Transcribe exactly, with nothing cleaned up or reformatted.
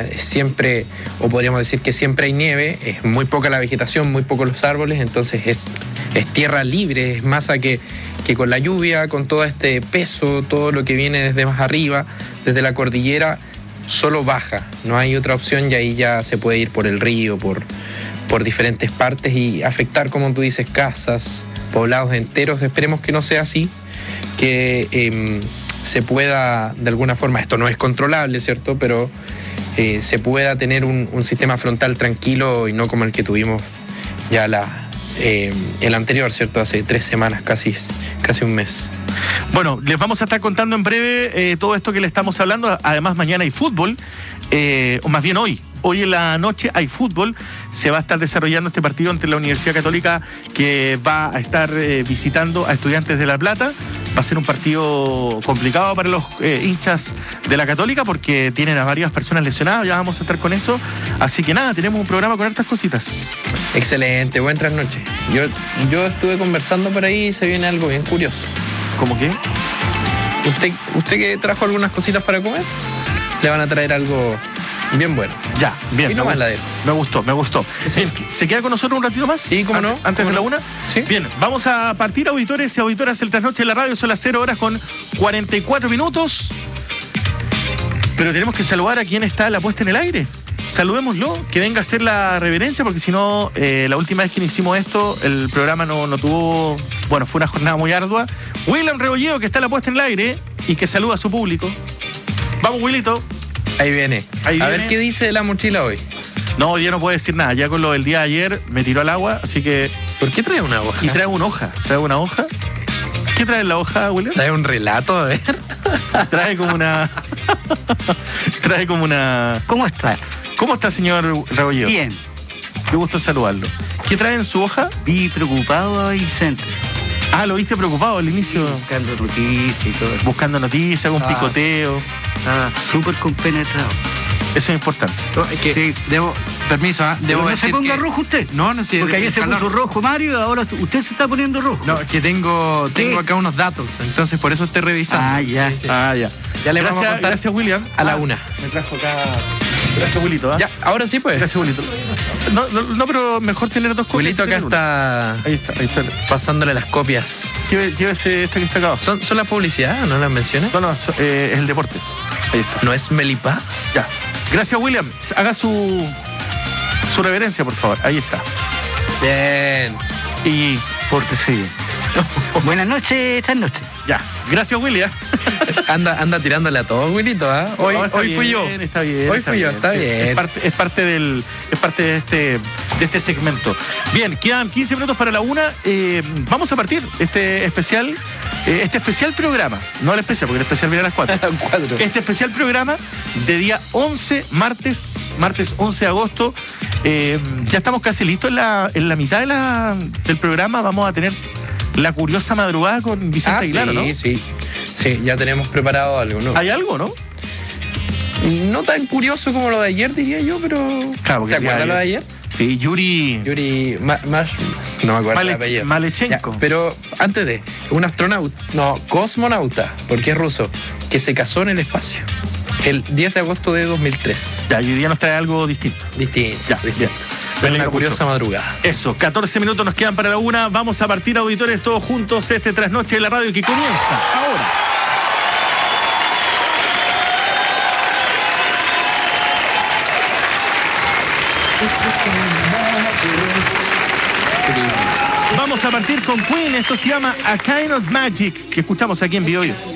clima, siempre, o podríamos decir que siempre hay nieve, es muy poca la vegetación, muy pocos los árboles, entonces es, es tierra libre, es masa que, que con la lluvia, con todo este peso, todo lo que viene desde más arriba, desde la cordillera, solo baja, no hay otra opción y ahí ya se puede ir por el río, por, por diferentes partes y afectar, como tú dices, casas, poblados enteros. Esperemos que no sea así, que eh, se pueda de alguna forma, esto no es controlable, ¿cierto? Pero eh, se pueda tener un, un sistema frontal tranquilo y no como el que tuvimos ya la, eh, el anterior, ¿cierto? Hace tres semanas, casi, casi un mes. Bueno, les vamos a estar contando en breve eh, todo esto que le estamos hablando. Además, mañana hay fútbol, eh, o más bien hoy. Hoy en la noche hay fútbol. Se va a estar desarrollando este partido entre la Universidad Católica, que va a estar eh, visitando a Estudiantes de La Plata. Va a ser un partido complicado para los eh, hinchas de la Católica porque tienen a varias personas lesionadas. Ya vamos a estar con eso. Así que nada, tenemos un programa con hartas cositas. Excelente, buenas noches. Yo, yo estuve conversando por ahí y se viene algo bien curioso. ¿Cómo qué? ¿Usted, usted que trajo algunas cositas para comer? Le van a traer algo bien bueno. Ya, bien. Y no más la de. Me gustó, me gustó. Sí. Bien, ¿se queda con nosotros un ratito más? Sí, cómo no. Antes ¿Cómo de la no? una. Sí. Bien, vamos a partir, auditores y auditoras, el trasnoche de la radio. Son las cero horas con cuarenta y cuatro minutos. Pero tenemos que saludar a quien está la puesta en el aire. Saludémoslo, que venga a hacer la reverencia, porque si no, eh, la última vez que hicimos esto, el programa no, no tuvo, bueno, fue una jornada muy ardua. William Rebolleo, que está la puesta en el aire y que saluda a su público. Vamos, Willito. Ahí viene. Ahí a viene. ver qué dice de la mochila hoy. No, hoy día no puedo decir nada. Ya con lo del día de ayer me tiró al agua, así que... ¿Por qué trae una hoja? Y trae una hoja. Trae una hoja. ¿Qué trae en la hoja, William? Trae un relato, a ver. Trae como una... trae como una... ¿Cómo estás? ¿Cómo está, señor Rebolleo? Bien. Qué gusto saludarlo. ¿Qué trae en su hoja? Vi preocupado a Vicente. Ah, lo viste preocupado al inicio. Buscando noticias y todo. Buscando noticias, un Ah. picoteo. Ah, súper compenetrado. Eso es importante. No, es que, Sí. debo, permiso, ¿ah? Pero debo no decir se ponga que... rojo usted. No, no sé. Porque ayer el se calor. puso rojo Mario y ahora usted se está poniendo rojo. No, es que tengo, tengo ¿Qué? acá unos datos, entonces por eso estoy revisando. Ah, ya. Sí, sí. Ah, ya. Ya le gracias, vamos a contar gracias, William. a la Ah, una. Me trajo acá... Gracias, Wilito. ¿ah? Ya, ahora sí pues. Gracias, Wilito. No, no, no, pero mejor tener dos copias. Wilito que acá tener una. está Ahí está, ahí está. pasándole las copias. Lleve- Llévese esta que está acá abajo. ¿Son, son la publicidad? ¿No las mencionas? No, no, so- eh, es el deporte. Ahí está. ¿No es Melipaz? Ya. Gracias, William. Haga su, su reverencia, por favor. Ahí está. Bien. Y Porque sí. Buenas noches, esta noche. ya. Gracias, William. Anda, anda tirándole a todos, Wilito, ¿ah? Hoy, No, está hoy fui bien, yo. Está bien. Hoy fui yo, está sí. bien. Es parte, es parte del, es parte de este, de este segmento. Bien, quedan quince minutos para la una. Eh, vamos a partir este especial, eh, este especial programa, no el especial, porque el especial viene a las cuatro. Cuatro. Este especial programa de día once, martes, martes once de agosto. Eh, ya estamos casi listos en la, en la mitad de la, del programa. Vamos a tener la curiosa madrugada con Vicente Ah, Aguilar, sí, ¿no? sí. Sí, ya tenemos preparado algo, ¿no? ¿Hay algo, no? No tan curioso como lo de ayer, diría yo, pero... Claro, porque ¿Se el día acuerda de lo de ayer? Sí, Yuri, Yuri Ma- Mash... No me acuerdo el Malech- apellido. Malechenko. Ya, pero antes de... Un astronauta... No, cosmonauta, porque es ruso, que se casó en el espacio. El diez de agosto de dos mil tres. Ya, y hoy día nos trae algo distinto. Distinto. Ya, distinto. bien. Me Una alegro curiosa mucho. madrugada. Eso, catorce minutos nos quedan para la una. Vamos a partir, auditores, todos juntos este trasnoche de la radio que comienza ahora. Vamos a partir con Queen. Esto se llama A Kind of Magic, que escuchamos aquí en Bioyo.